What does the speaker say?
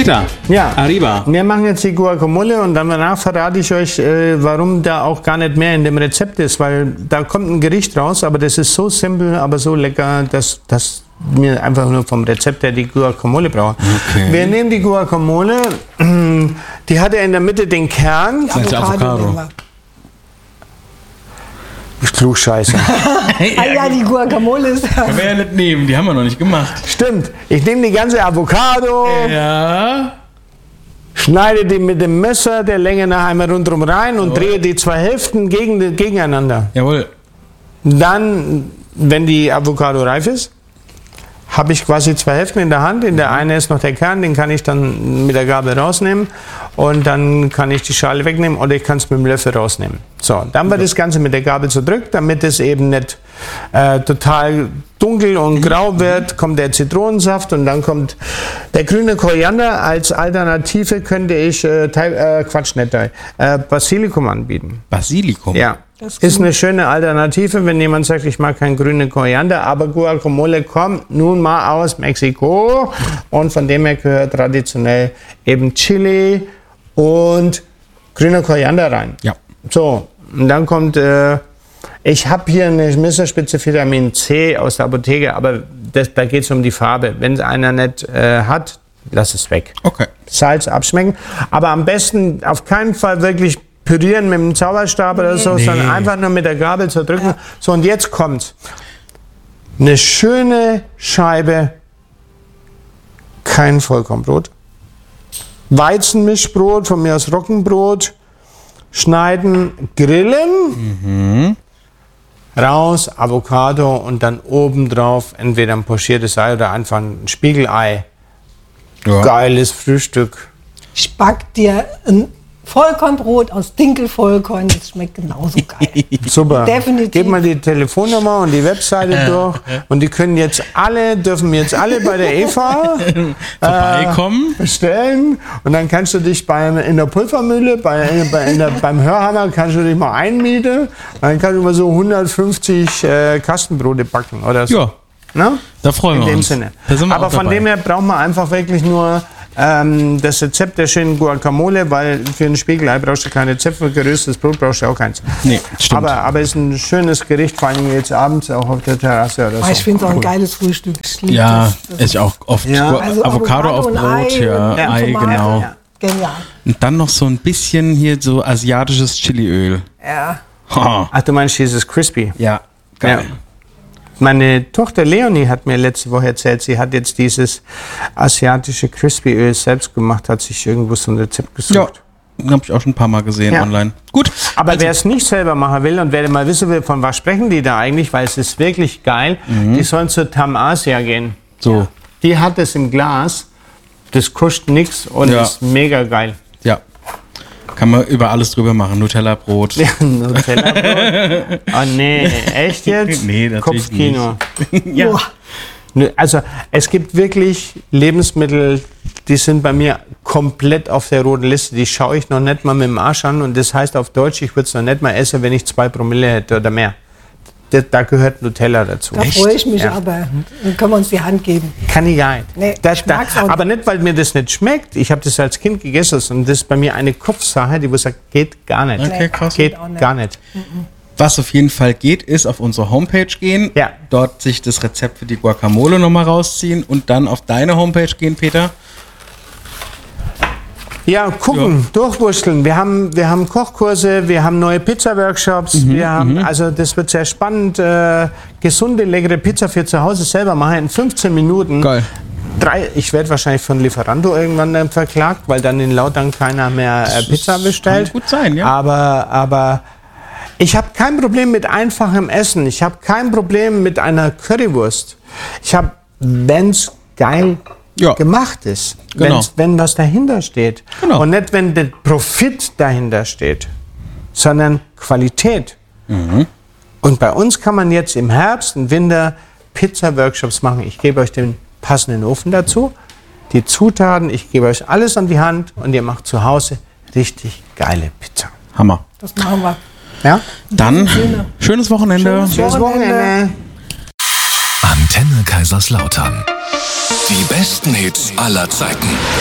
Peter, Ja, arriba. Wir machen jetzt die Guacamole und dann danach verrate ich euch, warum da auch gar nicht mehr in dem Rezept ist, weil da kommt ein Gericht raus, aber das ist so simpel, aber so lecker, dass wir einfach nur vom Rezept her die Guacamole brauchen. Okay. Wir nehmen die Guacamole, die hat ja in der Mitte den Kern. Das ist Avocado. Klugscheiße. Ja, die Guacamole ist Können wir ja nicht nehmen, die haben wir noch nicht gemacht. Stimmt, ich nehme die ganze Avocado, Ja. schneide die mit dem Messer der Länge nach einmal rundherum rein und drehe die zwei Hälften gegeneinander. Jawohl. Dann, wenn die Avocado reif ist, habe ich quasi zwei Hälften in der Hand. In der einen ist noch der Kern, den kann ich dann mit der Gabel rausnehmen. Und dann kann ich die Schale wegnehmen oder ich kann es mit dem Löffel rausnehmen. So, dann wird das Ganze mit der Gabel zerdrückt, damit es eben nicht total dunkel und grau wird, kommt der Zitronensaft und dann kommt der grüne Koriander. Als Alternative könnte ich Basilikum anbieten. Basilikum? Ja, Das ist eine schöne Alternative, wenn jemand sagt, ich mag keinen grünen Koriander, aber Guacamole kommt nun mal aus Mexiko und von dem her gehört traditionell eben Chili und grüner Koriander rein. Ja. So, und dann kommt, ich habe hier eine Messerspitze Vitamin C aus der Apotheke, aber da geht es um die Farbe. Wenn es einer nicht hat, lass es weg. Okay. Salz abschmecken, aber am besten auf keinen Fall wirklich pürieren mit dem Zauberstab oder so, sondern einfach nur mit der Gabel zerdrücken. Ja. So, und jetzt kommt's. Eine schöne Scheibe, kein Vollkornbrot. Weizenmischbrot, von mir aus Roggenbrot, schneiden, grillen, raus, Avocado und dann obendrauf entweder ein pochiertes Ei oder einfach ein Spiegelei. Ja. Geiles Frühstück. Ich back dir ein Vollkornbrot aus Dinkelvollkorn, das schmeckt genauso geil. Super. Definitiv. Gib mal die Telefonnummer und die Webseite durch. Und die können dürfen jetzt alle bei der Eva Vorbeikommen. bestellen. Und dann kannst du dich in der Pulvermühle, beim Hörhammer kannst du dich mal einmieten. Dann kannst du mal so 150 Kastenbrote backen oder so. Ja. Na? Da freuen wir In dem uns. Sinne. Da sind wir Aber auch von dabei. dem her braucht man einfach wirklich nur das Rezept der schönen Guacamole, weil für ein Spiegelei brauchst du kein Rezept, für geröstetes Brot brauchst du auch keins. Nee, stimmt. Aber es ist ein schönes Gericht, vor allem jetzt abends auch auf der Terrasse oder so. Ich finde es auch ein geiles Frühstück. Ich lieb Ja, das. ist auch oft Ja. Also Avocado auf und Brot, Ei ja, und Ei, Tomate. genau. Ja. Genial. Und dann noch so ein bisschen hier so asiatisches Chiliöl. Ja. Ha. Ach, du meinst dieses Crispy? Ja, geil. Ja. Meine Tochter Leonie hat mir letzte Woche erzählt, sie hat jetzt dieses asiatische Crispy-Öl selbst gemacht, hat sich irgendwo so ein Rezept gesucht. Ja, habe ich auch schon ein paar Mal gesehen Ja. online. Gut. Aber wer es nicht selber machen will und wer mal wissen will, von was sprechen die da eigentlich, weil es ist wirklich geil, die sollen zur Tam Asia gehen. So, Die hat es im Glas, das kostet nichts und Ja. ist mega geil. ja. Kann man über alles drüber machen. Nutella-Brot. Ja, Nutella-Brot. Oh nee, echt jetzt? Nee, natürlich Kopfkino. Ja. Boah. Nö, also es gibt wirklich Lebensmittel, die sind bei mir komplett auf der roten Liste. Die schaue ich noch nicht mal mit dem Arsch an. Und das heißt auf Deutsch, ich würde es noch nicht mal essen, wenn ich 2 Promille hätte oder mehr. Da gehört Nutella dazu. Da freue ich mich Ja. aber. Dann können wir uns die Hand geben. Kann ich gar nicht. Nee, ich mag's auch aber nicht, weil mir das nicht schmeckt. Ich habe das als Kind gegessen und das ist bei mir eine Kopfsache, die wo sagt, geht gar nicht. Okay, krass. Geht auch nicht. gar nicht. Was auf jeden Fall geht, ist auf unsere Homepage gehen, Ja. dort sich das Rezept für die Guacamole nochmal rausziehen und dann auf deine Homepage gehen, Peter. Ja, gucken, durchwursteln. Wir haben Kochkurse, wir haben neue Pizza-Workshops. Also das wird sehr spannend. Gesunde, leckere Pizza für zu Hause selber machen in 15 Minuten. Geil. Ich werde wahrscheinlich von Lieferando irgendwann dann verklagt, weil dann in Lautern keiner mehr Pizza bestellt. Kann gut sein, ja. Aber ich habe kein Problem mit einfachem Essen. Ich habe kein Problem mit einer Currywurst. Wenn es geil gemacht ist, Genau. wenn was dahinter steht. Genau. Und nicht, wenn der Profit dahinter steht, sondern Qualität. Und bei uns kann man jetzt im Herbst und Winter Pizza-Workshops machen. Ich gebe euch den passenden Ofen dazu, die Zutaten, ich gebe euch alles an die Hand und ihr macht zu Hause richtig geile Pizza. Hammer. Das machen wir. Ja? Dann schönes Wochenende. Schönes Wochenende. Antenne Kaiserslautern. Die besten Hits aller Zeiten.